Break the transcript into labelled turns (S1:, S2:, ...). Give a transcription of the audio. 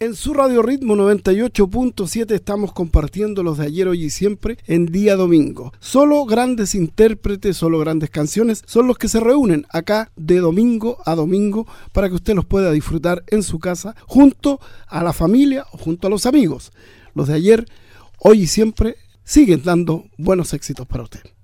S1: En su Radio Ritmo 98.7 estamos compartiendo los de ayer, hoy y siempre en día domingo. Solo grandes intérpretes, solo grandes canciones son los que se reúnen acá de domingo a domingo para que usted los pueda disfrutar en su casa junto a la familia o junto a los amigos. Los de ayer, hoy y siempre siguen dando buenos éxitos para usted.